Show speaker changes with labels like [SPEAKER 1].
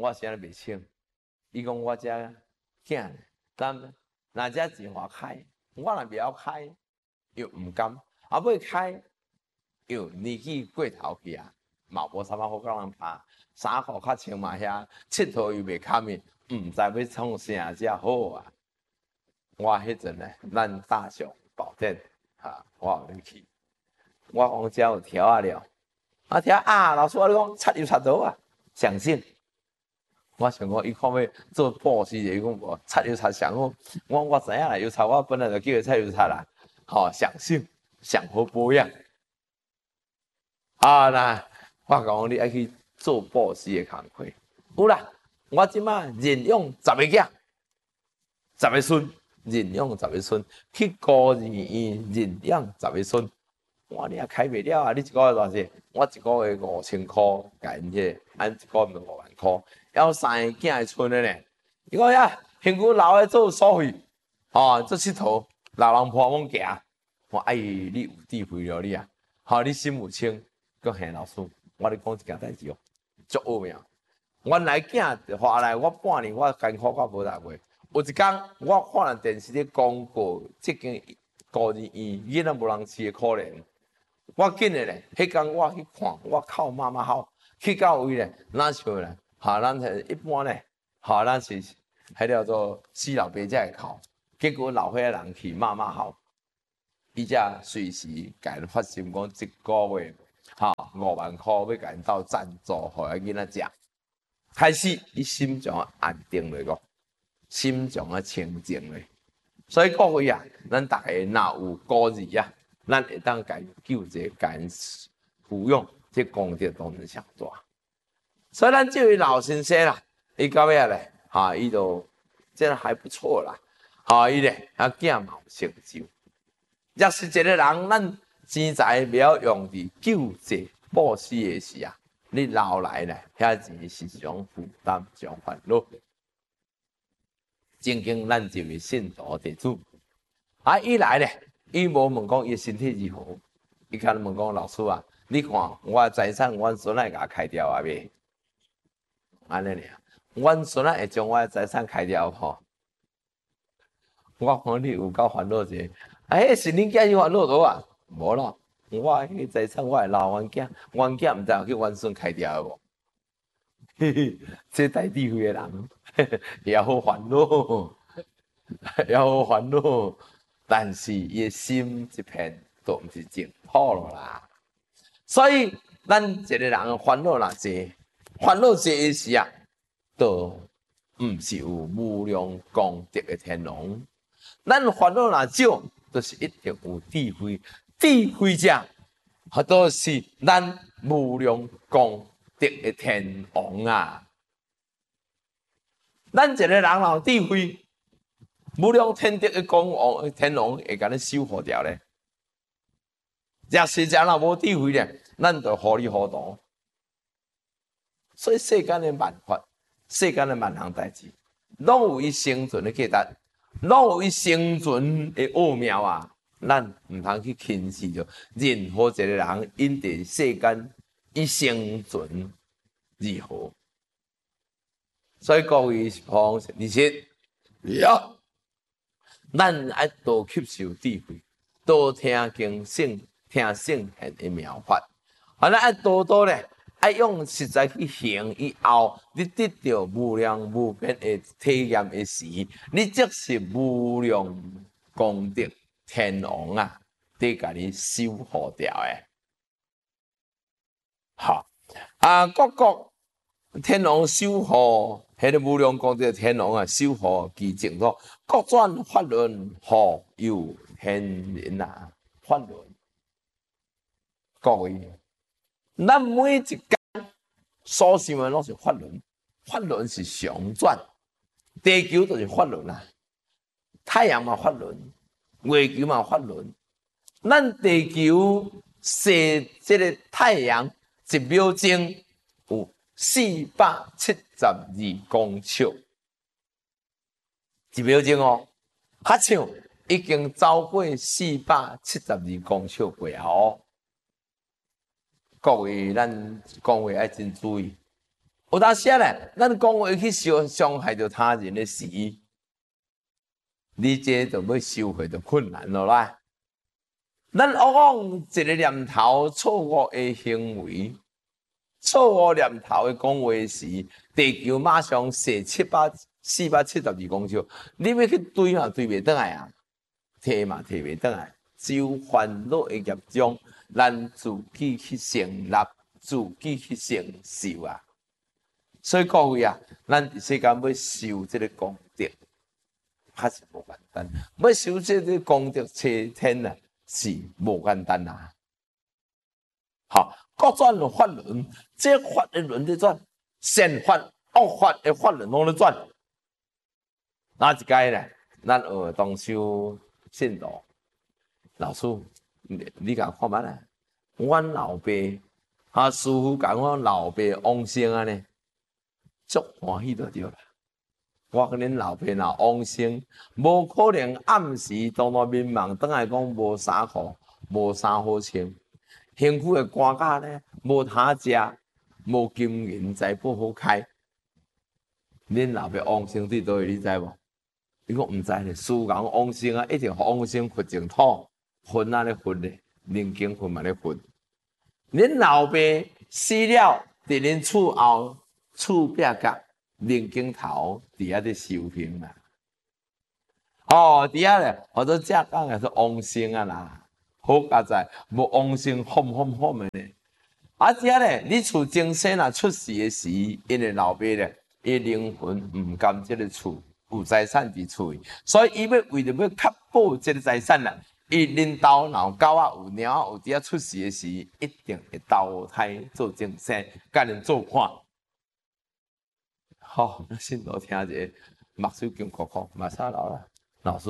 [SPEAKER 1] 我现在袂清。伊讲我遮囝，咱那遮钱花开，我若袂晓开，又毋甘，后尾开，又年纪过头去啊，嘛无啥物好甲人拍，衫裤较穿嘛遐，佚佗又袂堪的，毋知要创啥才好啊。我迄阵呢，咱大雄保证我有入去，我讲遮有条啊了，条老师我咧讲擦油擦刀啊，上省。我想讲，伊看要做布施，伊讲无擦油擦上好。我知影啦，油擦我本来就叫伊擦油擦啦，上省上好保养。那我讲你爱去做布施的工课，有啦。我即马任用10个囝，10个孙，任用10个孙，去孤儿院任养10个孙。我你也开袂了啊！你一个月偌济？我一个月5000块，甲因迄按一个月就5万块。要3个囝会剩的呢？伊讲呀，幸苦老的做所费，做佚佗，老人破网行。我你有智慧了你啊！你心有清。讲嘿老师，我咧讲一件代志哦，足奥妙。原来囝回来我半年，我艰苦到无大过。有一天，我看了电视咧广告，即间孤儿院囡仔无人饲的可怜。我紧的咧，迄天我去看，我靠妈妈好，去到位咧，哪像咧？咱一般咧，咱是迄叫做死老爸才会哭，结果老岁仔人去妈妈好，伊才随时甲因发心讲一个月5万块要甲因斗赞助，互伊囡仔食。开始伊心肠安定落个，心肠清净咧。所以各位啊，咱大家若有孤儿啊，咱会当甲因救济，甲因抚养，这功德当然上大。所以咱这位老先生啦，伊到尾咧，伊就真还不错啦，伊咧囝嘛有成就。若是一个人，咱钱财袂晓用伫救济布施的时啊，你老来咧，遐钱是一种负担，一种烦恼。曾经咱这位信徒弟子，伊来咧，伊无问讲伊身体如何，伊看问讲老师啊，你看我的财产，阮孙仔甲我开掉啊未？安尼尔，阮孙仔会将我的财产开掉吼？我讲你有够烦恼者，是恁囝有烦恼多啊？无啦，我迄财产我会留阮囝，阮囝毋知有去阮孙开掉无？这大智慧的人，也好烦恼，也好烦恼，但是伊的心一片都毋是净好了啦。所以咱一个人烦恼若济，烦恼济时啊，都毋是有无量功德的天龙。咱烦恼若少，就是一定有智慧。智慧者，都是咱无量功德的天王啊！咱一个人有智慧，无量天德的天王会甲咱守护掉咧。若是人若无智慧咧，咱就糊里糊涂。所以世间的万法，世间的万项代志，拢有伊生存的价值，拢有伊生存的奥妙啊！咱毋通去轻视着任何一个人因伫世间伊生存如何。所以各位朋友，而且咱爱多吸收智慧，多听经圣，听圣贤的妙法。咱爱多多咧，爱用实在去行以后，你得到无量无边的体验的时，你即是无量功德天王啊，得甲你守护掉诶。各国天王守护，迄个无量功德天王啊，守护其净土，各转法轮，护佑天人啊！法轮，各位，咱每一天所想的拢是法轮，法轮是常转，地球就是法轮啊，太阳嘛法轮，月球嘛法轮，咱地球射这个太阳1秒钟有472公尺，1秒钟哦，较像已经走过472公尺过后。各位，咱讲话爱真注意， 有当时咧，咱讲话去伤害到他人的时，你这就要收回就困难了啦。咱往往一个念头错误的行为，错误念头的讲话时，地球马上射472公尺，你要去追嘛追袂倒来啊，摕嘛摕袂倒来，只有烦恼的业障，咱自己去承纳，自己去承受啊。所以各位啊，咱伫世间要受这个功德，还是无简单。要受这个功德切天啊，是无简单啊。好，各转法轮，这法的轮在转，善法、恶法的法轮拢在转。哪一届呢？咱学东修信道，老师，你甲看觅啦。阮老爸，师傅讲我老爸往生啊呢。足欢喜就对啦！我跟恁老爸若往生，无可能暗时当面忙，倒来讲无衫裤，无衫好穿，身躯的肝甲呢无通食，无金银财宝好开。恁老爸往生伫倒位，你知无？伊讲毋知咧，师父讲往生啊，一定往生佛净土，魂啊咧混咧，人间魂嘛咧混。恁老爸死了，伫恁厝后。厝壁角灵经头底下咧修行啦，底下咧，或者正讲也是往生啊啦，好佳哉，无往生轰的咧。底下咧，你厝前生啊出世的时，因为老爸咧，伊灵魂毋甘这个厝有财产伫厝里，所以伊要为着要确保这个财产啦，伊恁兜若狗仔有猫仔有伫遐出世的时，一定会投胎做前生，甲恁做伴。好，那先多听一下，目睭金箍箍，马上老了，老师。